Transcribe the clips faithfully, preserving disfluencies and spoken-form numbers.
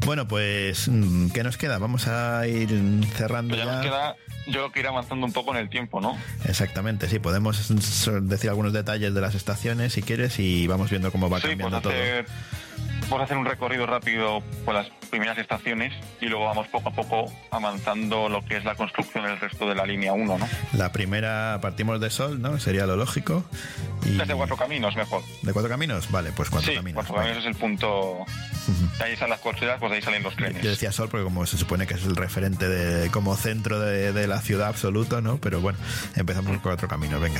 Bueno, pues, ¿qué nos queda? Vamos a ir cerrando pues ya. ya. Nos queda, yo creo que ir avanzando un poco en el tiempo, ¿no? Exactamente, sí, podemos decir algunos detalles de las estaciones si quieres y vamos viendo cómo va sí, cambiando pues hacer, todo. Vamos a hacer un recorrido rápido por las primeras estaciones y luego vamos poco a poco avanzando lo que es la construcción del resto de la línea uno, ¿no? La primera, partimos de Sol, ¿no? Sería lo lógico. Y... Desde Cuatro Caminos, mejor. ¿De Cuatro Caminos? Vale, pues Cuatro sí, Caminos. Cuatro vale. Caminos es el punto... Uh-huh. Ahí están las cocheras, pues de ahí salen los trenes. Yo decía Sol porque como se supone que es el referente de como centro de, de la ciudad absoluto, ¿no? Pero bueno, empezamos con Cuatro Caminos, venga.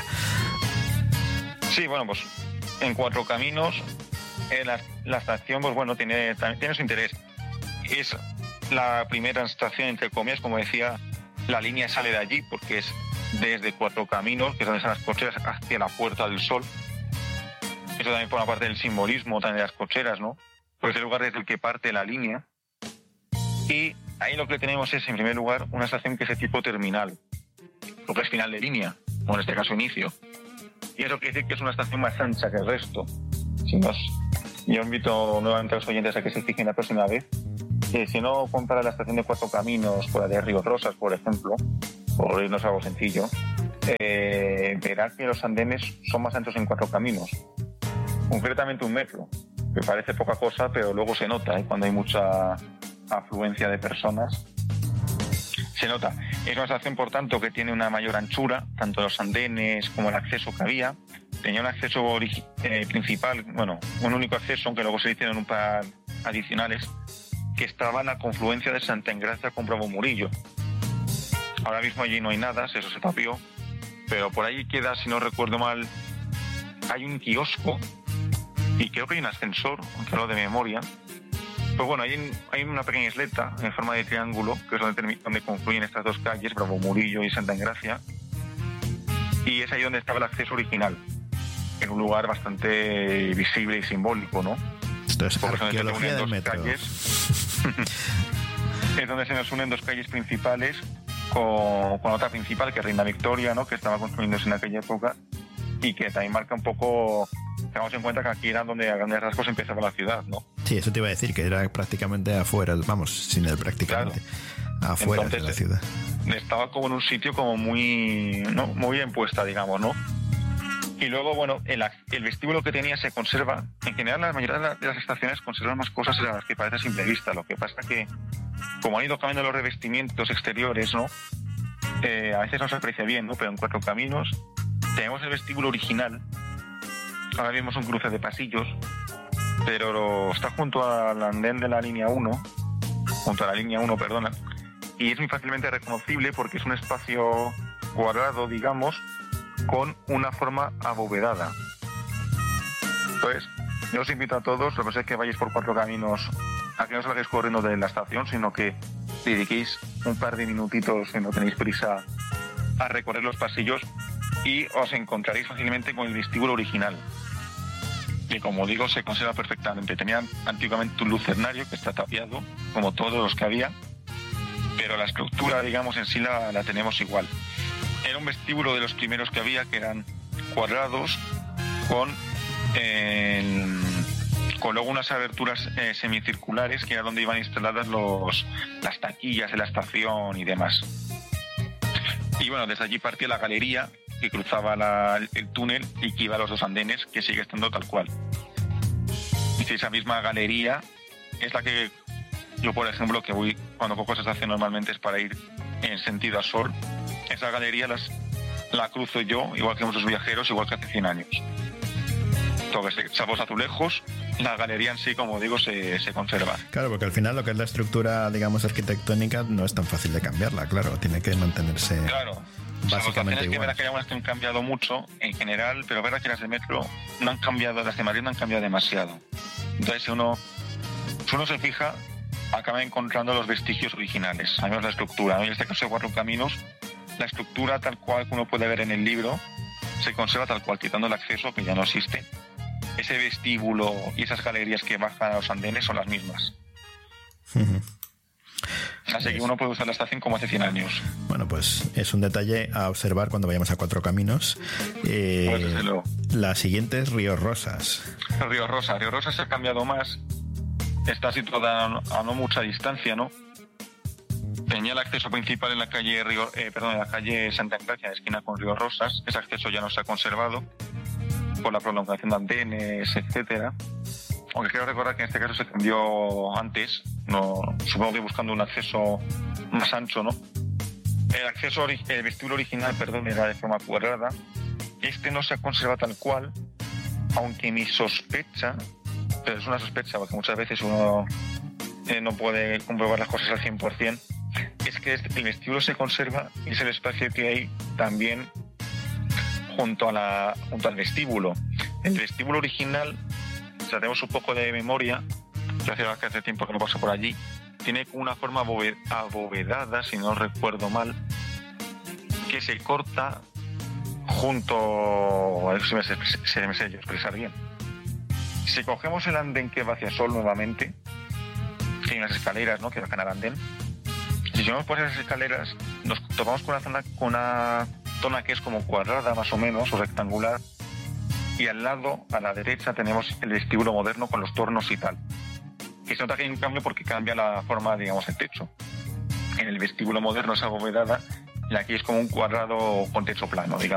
Sí, bueno, pues en Cuatro Caminos eh, la, la estación, pues bueno, tiene, tiene su interés. Es la primera estación, entre comillas, como decía, la línea sale de allí porque es desde Cuatro Caminos, que es donde están las cocheras, hacia la Puerta del Sol. Eso también forma parte del simbolismo también de las cocheras, ¿no? Pues es el lugar desde el que parte la línea. Y ahí lo que tenemos es, en primer lugar, una estación que es de tipo terminal, lo que es final de línea, o en este caso inicio. Y eso quiere decir que es una estación más ancha que el resto. Si nos, yo invito nuevamente a los oyentes a que se fijen la próxima vez. Que si no compara la estación de Cuatro Caminos con la de Río Rosas, por ejemplo, por irnos a algo sencillo, eh, verá que los andenes son más anchos en Cuatro Caminos. Concretamente un metro, que parece poca cosa, pero luego se nota, ¿eh? Cuando hay mucha afluencia de personas. Se nota. Es una estación, por tanto, que tiene una mayor anchura, tanto los andenes como el acceso que había. Tenía un acceso origi- eh, principal, bueno, un único acceso, aunque luego se hicieron un par adicionales, que estaba en la confluencia de Santa Engracia con Bravo Murillo. Ahora mismo allí no hay nada, eso se tapió, pero por ahí queda, si no recuerdo mal, hay un kiosco y creo que hay un ascensor, aunque hablo de memoria. Pues bueno, hay, hay una pequeña isleta en forma de triángulo, que es donde, donde confluyen estas dos calles, Bravo Murillo y Santa Engracia, y es ahí donde estaba el acceso original, en un lugar bastante visible y simbólico, ¿no? Esto es porque arqueología del metro. Calles. Es donde se nos unen dos calles principales con, con otra principal, que es Reina Victoria, ¿no? Que estaba construyéndose en aquella época y que también marca un poco... Tengamos en cuenta que aquí era donde a grandes rasgos empezaba la ciudad, ¿no? Sí, eso te iba a decir, que era prácticamente afuera, vamos, sin el prácticamente, claro. Afuera Entonces, de la ciudad. Estaba como en un sitio como muy, ¿no? Muy bien puesta, digamos, ¿no? Y luego, bueno, el, el vestíbulo que tenía se conserva. En general, la mayoría de las estaciones conservan más cosas de las que parece a simple vista. Lo que pasa que, como han ido cambiando los revestimientos exteriores, ¿no? Eh, a veces no se aprecia bien, ¿no? Pero en Cuatro Caminos tenemos el vestíbulo original. Ahora mismo es un cruce de pasillos, pero lo, está junto al andén de la línea uno, junto a la línea uno, perdona, y es muy fácilmente reconocible porque es un espacio cuadrado, digamos, con una forma abovedada. Entonces, yo os invito a todos, lo que sé es que vayáis por Cuatro Caminos, a que no salgáis corriendo de la estación, sino que dediquéis un par de minutitos, si no tenéis prisa, a recorrer los pasillos y os encontraréis fácilmente con el vestíbulo original, que, como digo, se conserva perfectamente. Tenía antiguamente un lucernario que está tapiado, como todos los que había, pero la estructura, digamos, en sí la, la tenemos igual. Era un vestíbulo de los primeros que había, que eran cuadrados, con, eh, con luego unas aberturas eh, semicirculares, que era donde iban instaladas los, las taquillas de la estación y demás. Y bueno, desde allí partía la galería, que cruzaba la, el túnel y que iba a los dos andenes, que sigue estando tal cual. Y esa misma galería es la que yo, por ejemplo, que voy cuando cojo esa estación normalmente es para ir en sentido a Sol. Esa galería las, la cruzo yo, igual que muchos viajeros, igual que hace cien años. Todo que salvo los azulejos, la galería en sí, como digo, se, se conserva. Claro, porque al final lo que es la estructura, digamos, arquitectónica no es tan fácil de cambiarla, claro, tiene que mantenerse... Claro. Básicamente es que verás que hay algunas que han cambiado mucho en general, pero verás que las de metro no han cambiado, las de Madrid no han cambiado demasiado. Entonces, si uno, si uno se fija, acaba encontrando los vestigios originales, al menos la estructura, ¿no? En este caso de Cuatro Caminos, la estructura tal cual que uno puede ver en el libro se conserva tal cual, quitando el acceso, que ya no existe. Ese vestíbulo y esas galerías que bajan a los andenes son las mismas. Uh-huh. Así que uno puede usar la estación como hace cien años. Bueno, pues es un detalle a observar cuando vayamos a Cuatro Caminos. Eh, pues la siguiente es Río Rosas. Río Rosas. Río Rosas se ha cambiado más. está situada a no, a no mucha distancia, ¿no? Tenía el acceso principal en la calle Río, eh, perdón, en la calle Santa Engracia, esquina con Río Rosas. Ese acceso ya no se ha conservado por la prolongación de andenes, etcétera. Aunque quiero recordar que en este caso se cambió antes, no, supongo que buscando un acceso más ancho, ¿no? El acceso, el vestíbulo original, perdón, era de forma cuadrada. Este no se ha conservado tal cual, aunque mi sospecha, pero es una sospecha porque muchas veces uno eh, no puede comprobar las cosas al cien por ciento, es que el vestíbulo se conserva y es el espacio que hay también junto, a la, junto al vestíbulo. El vestíbulo original, si hacemos un poco de memoria, yo hace, hace tiempo que no paso por allí, tiene una forma abovedada, si no recuerdo mal, que se corta junto... A ver si me sé, se me sé yo expresar bien. Si cogemos el andén que va hacia Sol nuevamente, hay unas escaleras, ¿no?, que bajan al andén. Si subimos por esas escaleras, nos topamos con una zona, con una zona que es como cuadrada más o menos, o rectangular, y al lado, a la derecha, tenemos el vestíbulo moderno con los tornos y tal. Y se nota que hay un cambio porque cambia la forma, digamos, del techo. En el vestíbulo moderno es abovedada y aquí es como un cuadrado con techo plano, digamos.